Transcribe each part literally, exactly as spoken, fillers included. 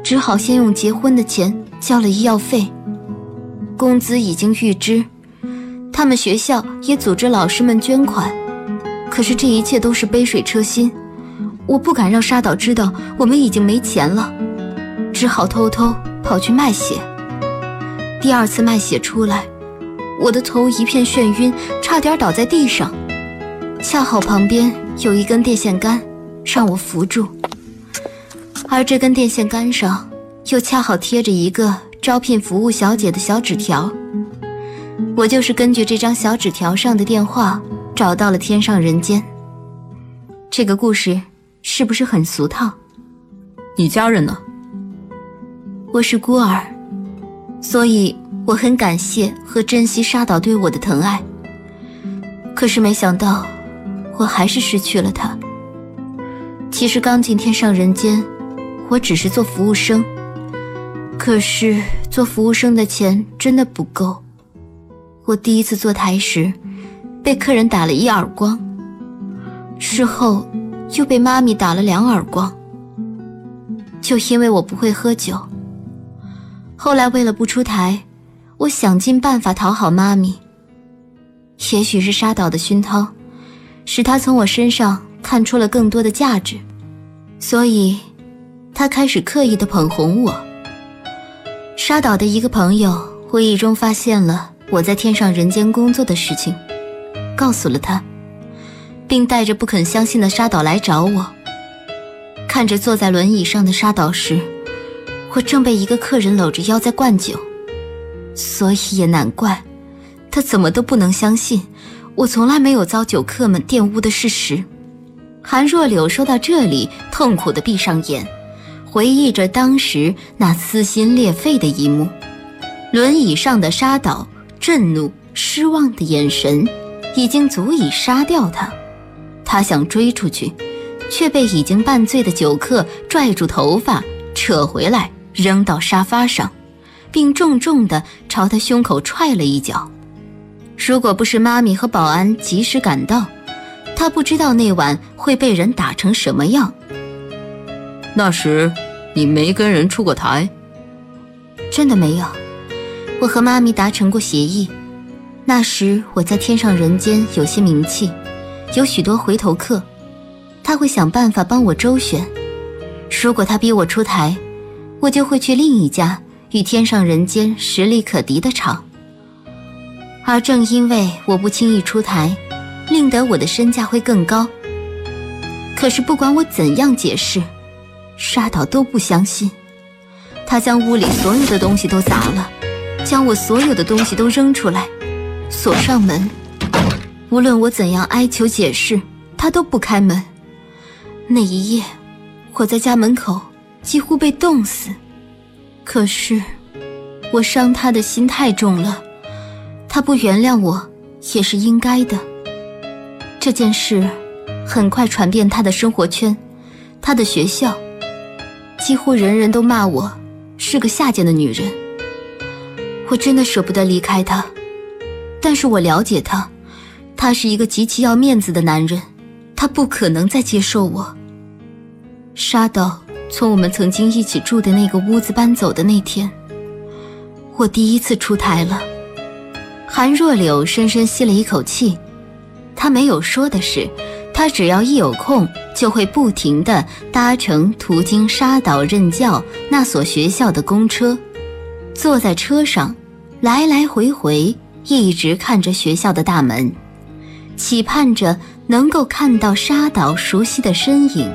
只好先用结婚的钱交了医药费。工资已经预支，他们学校也组织老师们捐款，可是这一切都是杯水车薪，我不敢让沙岛知道我们已经没钱了，只好偷偷跑去卖血。第二次卖血出来，我的头一片眩晕，差点倒在地上，恰好旁边有一根电线杆让我扶住，而这根电线杆上又恰好贴着一个招聘服务小姐的小纸条。我就是根据这张小纸条上的电话找到了天上人间。这个故事是不是很俗套？ 你家人呢？ 我是孤儿，所以我很感谢和珍惜沙岛对我的疼爱。可是没想到我还是失去了他。其实刚进天上人间，我只是做服务生，可是做服务生的钱真的不够。我第一次坐台时被客人打了一耳光，事后又被妈咪打了两耳光，就因为我不会喝酒。后来为了不出台，我想尽办法讨好妈咪。也许是沙岛的熏陶，使他从我身上看出了更多的价值，所以他开始刻意地捧红我。沙岛的一个朋友无意中发现了我在天上人间工作的事情，告诉了他，并带着不肯相信的沙岛来找我。看着坐在轮椅上的沙岛时，我正被一个客人搂着腰在灌酒，所以也难怪他怎么都不能相信我从来没有遭酒客们玷污的事实。韩若柳说到这里，痛苦地闭上眼，回忆着当时那撕心裂肺的一幕。轮椅上的沙岛震怒失望的眼神已经足以杀掉他。他想追出去，却被已经半醉的酒客拽住头发扯回来，扔到沙发上，并重重地朝他胸口踹了一脚。如果不是妈咪和保安及时赶到，他不知道那晚会被人打成什么样。 那时你没跟人出过台？ 真的没有，我和妈咪达成过协议，那时我在天上人间有些名气，有许多回头客，他会想办法帮我周旋。如果他逼我出台，我就会去另一家与天上人间实力可敌的场。而正因为我不轻易出台，令得我的身价会更高。可是不管我怎样解释，沙岛都不相信。他将屋里所有的东西都砸了，将我所有的东西都扔出来，锁上门。无论我怎样哀求解释，他都不开门。那一夜，我在家门口几乎被冻死。可是我伤他的心太重了，他不原谅我也是应该的。这件事很快传遍他的生活圈，他的学校，几乎人人都骂我是个下贱的女人。我真的舍不得离开他，但是我了解他，他是一个极其要面子的男人，他不可能再接受我。沙岛从我们曾经一起住的那个屋子搬走的那天，我第一次出台了。韩若柳深深吸了一口气，他没有说的是，他只要一有空就会不停地搭乘途经沙岛任教那所学校的公车，坐在车上来来回回一直看着学校的大门，期盼着能够看到沙岛熟悉的身影。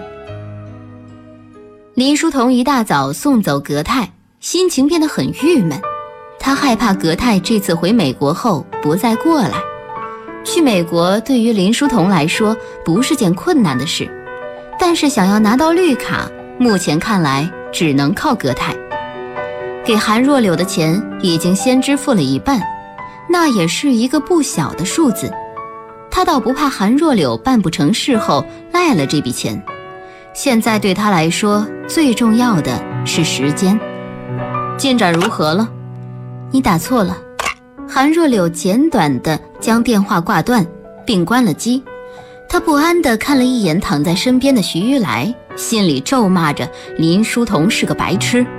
林书彤一大早送走格泰，心情变得很郁闷。他害怕格泰这次回美国后不再过来。去美国对于林书彤来说不是件困难的事，但是想要拿到绿卡，目前看来只能靠格泰。给韩若柳的钱已经先支付了一半，那也是一个不小的数字。他倒不怕韩若柳办不成事后赖了这笔钱，现在对他来说最重要的是时间。进展如何了？你打错了。韩若柳简短地将电话挂断，并关了机。他不安地看了一眼躺在身边的徐玉来，心里咒骂着林书彤是个白痴。